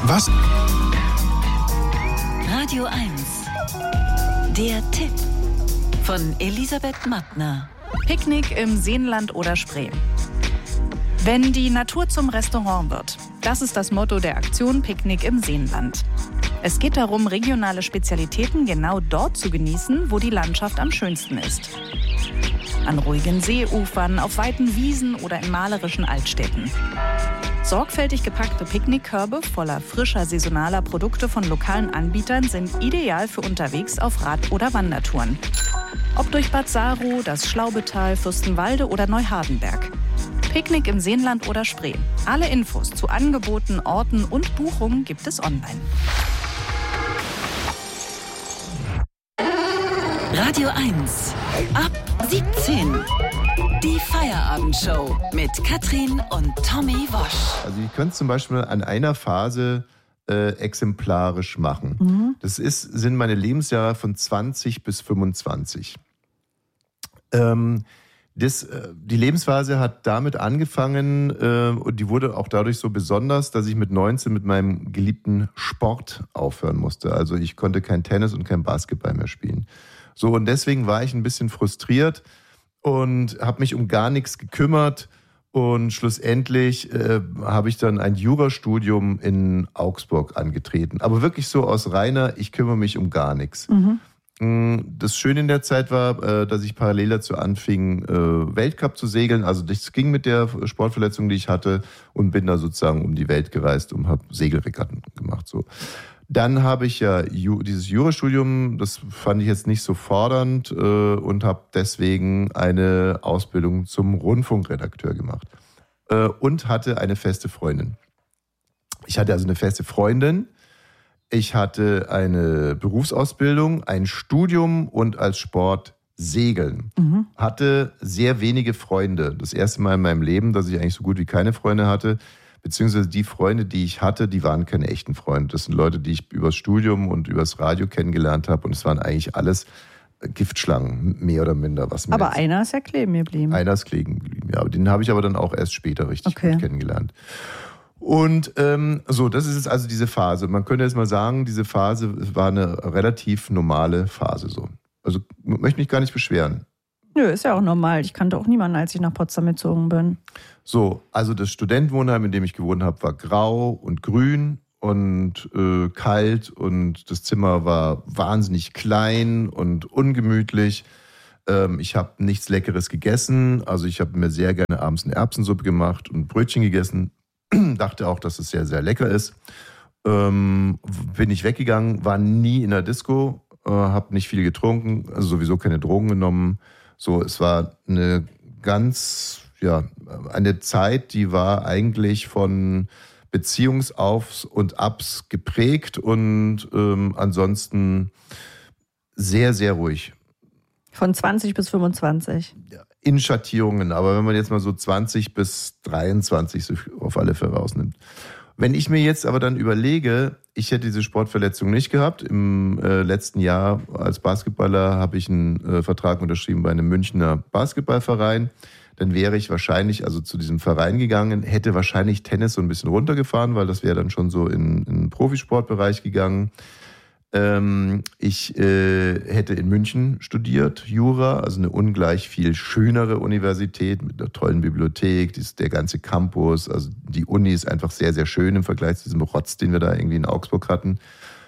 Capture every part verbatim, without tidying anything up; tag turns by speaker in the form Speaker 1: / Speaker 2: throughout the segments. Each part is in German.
Speaker 1: Was?
Speaker 2: Radio eins. Der Tipp von Elisabeth Mattner.
Speaker 3: Picknick im Seenland oder Spree. Wenn die Natur zum Restaurant wird, das ist das Motto der Aktion Picknick im Seenland. Es geht darum, regionale Spezialitäten genau dort zu genießen, wo die Landschaft am schönsten ist. An ruhigen Seeufern, auf weiten Wiesen oder in malerischen Altstädten. Sorgfältig gepackte Picknickkörbe voller frischer, saisonaler Produkte von lokalen Anbietern sind ideal für unterwegs auf Rad- oder Wandertouren. Ob durch Bad Saro, das Schlaubetal, Fürstenwalde oder Neuhardenberg. Picknick im Seenland oder Spree. Alle Infos zu Angeboten, Orten und Buchungen gibt es online.
Speaker 2: Radio eins. Ab siebzehn. Die Feierabendshow mit Katrin und Tommy Wosch.
Speaker 4: Also ich könnte es zum Beispiel an einer Phase äh, exemplarisch machen.
Speaker 3: Mhm.
Speaker 4: Das ist, sind meine Lebensjahre von zwanzig bis fünfundzwanzig. Ähm, das, äh, die Lebensphase hat damit angefangen äh, und die wurde auch dadurch so besonders, dass ich mit neunzehn mit meinem geliebten Sport aufhören musste. Also ich konnte kein Tennis und kein Basketball mehr spielen. So, und deswegen war ich ein bisschen frustriert und habe mich um gar nichts gekümmert. Und schlussendlich äh, habe ich dann ein Jurastudium in Augsburg angetreten. Aber wirklich so aus reiner, ich kümmere mich um gar nichts.
Speaker 3: Mhm.
Speaker 4: Das Schöne in der Zeit war, äh, dass ich parallel dazu anfing, äh, Weltcup zu segeln. Also das ging mit der Sportverletzung, die ich hatte, und bin da sozusagen um die Welt gereist und habe Segelregatten gemacht. So. Dann habe ich ja Ju- dieses Jurastudium, das fand ich jetzt nicht so fordernd äh, und habe deswegen eine Ausbildung zum Rundfunkredakteur gemacht äh, und hatte eine feste Freundin. Ich hatte also eine feste Freundin, ich hatte eine Berufsausbildung, ein Studium und als Sport Segeln.
Speaker 3: Mhm.
Speaker 4: Hatte sehr wenige Freunde. Das erste Mal in meinem Leben, dass ich eigentlich so gut wie keine Freunde hatte. Beziehungsweise die Freunde, die ich hatte, die waren keine echten Freunde. Das sind Leute, die ich übers Studium und übers Radio kennengelernt habe. Und es waren eigentlich alles Giftschlangen, mehr oder minder. Was mir
Speaker 3: Aber
Speaker 4: jetzt,
Speaker 3: einer ist ja kleben geblieben.
Speaker 4: einer ist kleben geblieben, ja. Den habe ich aber dann auch erst später richtig
Speaker 3: Okay.
Speaker 4: gut kennengelernt. Und ähm, so, das ist jetzt also diese Phase. Man könnte jetzt mal sagen, diese Phase war eine relativ normale Phase so. Also möchte mich gar nicht beschweren.
Speaker 3: Nö, ist ja auch normal. Ich kannte auch niemanden, als ich nach Potsdam gezogen bin.
Speaker 4: So, also das Studentenwohnheim, in dem ich gewohnt habe, war grau und grün und äh, kalt und das Zimmer war wahnsinnig klein und ungemütlich. Ähm, ich habe nichts Leckeres gegessen, also ich habe mir sehr gerne abends eine Erbsensuppe gemacht und Brötchen gegessen. Dachte auch, dass es sehr, sehr lecker ist. Ähm, bin ich weggegangen, war nie in der Disco, äh, habe nicht viel getrunken, also sowieso keine Drogen genommen. So, es war eine ganz, ja, eine Zeit, die war eigentlich von Beziehungsaufs und Abs geprägt und ähm, ansonsten sehr, sehr ruhig.
Speaker 3: Von zwanzig bis fünfundzwanzig.
Speaker 4: In Schattierungen, aber wenn man jetzt mal so zwanzig bis dreiundzwanzig so auf alle Fälle rausnimmt. Wenn ich mir jetzt aber dann überlege, ich hätte diese Sportverletzung nicht gehabt. Im äh, letzten Jahr als Basketballer habe ich einen äh, Vertrag unterschrieben bei einem Münchner Basketballverein. Dann wäre ich wahrscheinlich also zu diesem Verein gegangen, hätte wahrscheinlich Tennis so ein bisschen runtergefahren, weil das wäre dann schon so in, in den Profisportbereich gegangen. Ähm, ich äh, hätte in München studiert, Jura, also eine ungleich viel schönere Universität mit einer tollen Bibliothek, die ist der ganze Campus, also die Uni ist einfach sehr, sehr schön im Vergleich zu diesem Rotz, den wir da irgendwie in Augsburg hatten.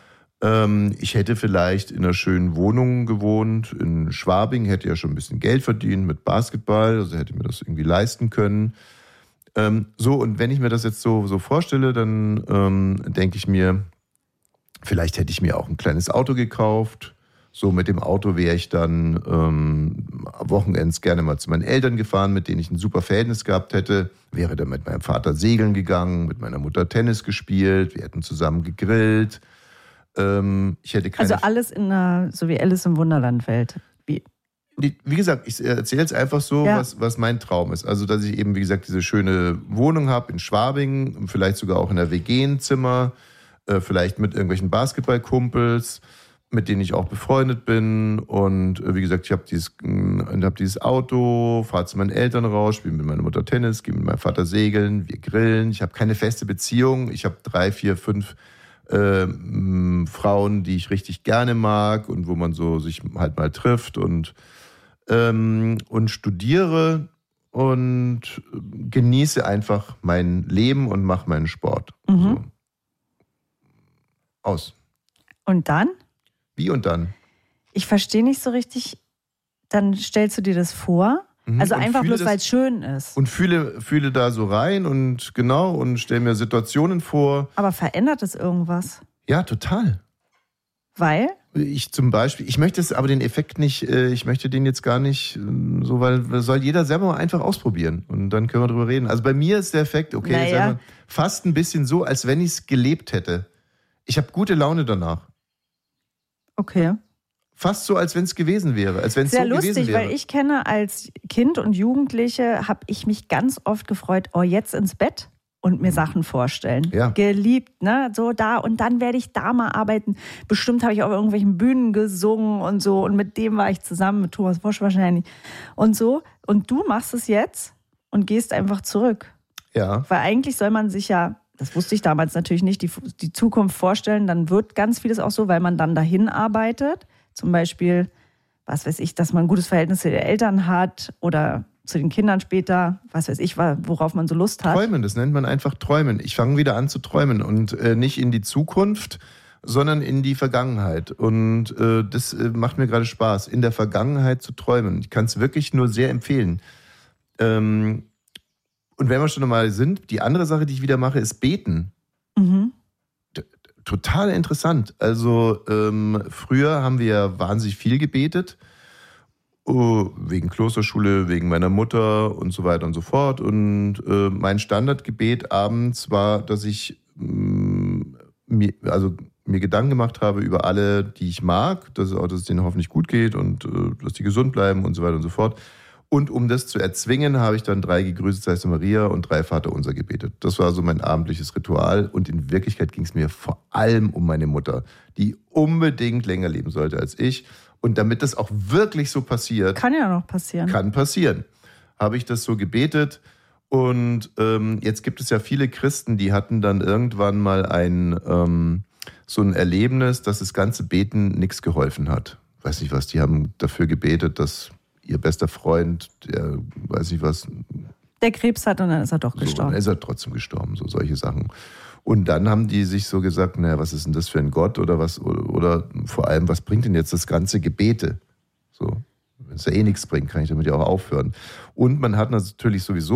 Speaker 4: Ähm, ich hätte vielleicht in einer schönen Wohnung gewohnt, in Schwabing, hätte ja schon ein bisschen Geld verdient mit Basketball, also hätte mir das irgendwie leisten können. Ähm, so, und wenn ich mir das jetzt so, so vorstelle, dann ähm, denke ich mir, vielleicht hätte ich mir auch ein kleines Auto gekauft. So mit dem Auto wäre ich dann ähm, Wochenends gerne mal zu meinen Eltern gefahren, mit denen ich ein super Verhältnis gehabt hätte. Wäre dann mit meinem Vater segeln gegangen, mit meiner Mutter Tennis gespielt. Wir hätten zusammen gegrillt. Ähm, ich hätte keine
Speaker 3: Also alles in einer, so wie Alice im Wunderland-Welt. Wie?
Speaker 4: Wie gesagt, ich erzähle jetzt einfach so,
Speaker 3: Ja.
Speaker 4: was, was mein Traum ist. Also, dass ich eben, wie gesagt, diese schöne Wohnung habe in Schwabing, vielleicht sogar auch in einer W G-Zimmer, vielleicht mit irgendwelchen Basketballkumpels, mit denen ich auch befreundet bin. Und äh, wie gesagt, ich habe dieses, äh, hab dieses Auto, fahre zu meinen Eltern raus, spiele mit meiner Mutter Tennis, gehe mit meinem Vater segeln, wir grillen. Ich habe keine feste Beziehung. Ich habe drei, vier, fünf äh, mh, Frauen, die ich richtig gerne mag und wo man so sich halt mal trifft und, ähm, und studiere und genieße einfach mein Leben und mache meinen Sport.
Speaker 1: Mhm.
Speaker 4: So. Aus.
Speaker 1: Und dann?
Speaker 4: Wie und dann?
Speaker 1: Ich verstehe nicht so richtig, dann stellst du dir das vor,
Speaker 4: Mhm,
Speaker 1: also
Speaker 4: und
Speaker 1: einfach
Speaker 4: fühle
Speaker 1: bloß, weil es schön ist.
Speaker 4: Und fühle, fühle da so rein und genau und stelle mir Situationen vor.
Speaker 1: Aber verändert es irgendwas?
Speaker 4: Ja, total.
Speaker 1: Weil?
Speaker 4: Ich zum Beispiel, ich möchte es aber den Effekt nicht, äh, ich möchte den jetzt gar nicht äh, so, weil soll jeder selber mal einfach ausprobieren und dann können wir drüber reden. Also bei mir ist der Effekt, okay,
Speaker 1: Naja.
Speaker 4: selber, fast ein bisschen so, als wenn ich es gelebt hätte. Ich habe gute Laune danach.
Speaker 1: Okay.
Speaker 4: Fast so, als wenn es gewesen wäre, als wenn es so
Speaker 1: Sehr
Speaker 4: gewesen
Speaker 1: lustig,
Speaker 4: wäre.
Speaker 1: weil ich kenne als Kind und Jugendliche, habe ich mich ganz oft gefreut, oh, jetzt ins Bett und mir Sachen vorstellen.
Speaker 4: Ja.
Speaker 1: Geliebt, ne? So da und dann werde ich da mal arbeiten. Bestimmt habe ich auf irgendwelchen Bühnen gesungen und so und mit dem war ich zusammen, mit Thomas Wosch wahrscheinlich und so. Und du machst es jetzt und gehst einfach zurück.
Speaker 4: Ja.
Speaker 1: Weil eigentlich soll man sich ja, das wusste ich damals natürlich nicht, die, die Zukunft vorstellen, dann wird ganz vieles auch so, weil man dann dahin arbeitet. Zum Beispiel, was weiß ich, dass man ein gutes Verhältnis zu den Eltern hat oder zu den Kindern später, was weiß ich, worauf man so Lust hat.
Speaker 4: Träumen, das nennt man einfach Träumen. Ich fange wieder an zu träumen und äh, nicht in die Zukunft, sondern in die Vergangenheit. Und äh, das äh, macht mir gerade Spaß, in der Vergangenheit zu träumen. Ich kann es wirklich nur sehr empfehlen. Ähm, und wenn wir schon mal sind, die andere Sache, die ich wieder mache, ist beten.
Speaker 1: Mhm.
Speaker 4: Total interessant. Also ähm, früher haben wir ja wahnsinnig viel gebetet, oh, wegen Klosterschule, wegen meiner Mutter und so weiter und so fort. Und äh, mein Standardgebet abends war, dass ich ähm, mir, also mir Gedanken gemacht habe über alle, die ich mag, dass, auch, dass es denen hoffentlich gut geht und äh, dass die gesund bleiben und so weiter und so fort. Und um das zu erzwingen, habe ich dann drei Gegrüßet seist du Maria und drei Vaterunser gebetet. Das war so mein abendliches Ritual. Und in Wirklichkeit ging es mir vor allem um meine Mutter, die unbedingt länger leben sollte als ich. Und damit das auch wirklich so passiert,
Speaker 1: Kann ja noch passieren.
Speaker 4: kann passieren, habe ich das so gebetet. Und ähm, jetzt gibt es ja viele Christen, die hatten dann irgendwann mal ein ähm, so ein Erlebnis, dass das ganze Beten nichts geholfen hat. Weiß nicht was, die haben dafür gebetet, dass ihr bester Freund, der, weiß nicht was.
Speaker 1: Der Krebs hat und dann ist er doch
Speaker 4: So,
Speaker 1: gestorben.
Speaker 4: dann ist er trotzdem gestorben, so solche Sachen. Und dann haben die sich so gesagt, naja, was ist denn das für ein Gott oder was, oder, oder vor allem, was bringt denn jetzt das ganze Gebete? So, wenn es ja eh nichts bringt, kann ich damit ja auch aufhören. Und man hat natürlich sowieso